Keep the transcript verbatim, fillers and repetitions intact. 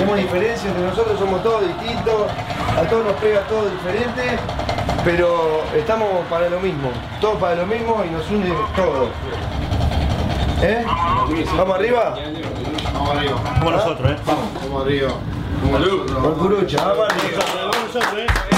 tenemos diferencias entre nosotros, somos todos distintos, a todos nos pega todo diferente, pero estamos para lo mismo, todos para lo mismo y nos une todo. ¿Eh? ¿Vamos arriba? Vamos arriba. Como nosotros, ¿eh? Vamos. Vamos arriba. Como nosotros. Por Curucha, vamos arriba. Vamos nosotros, ¿eh?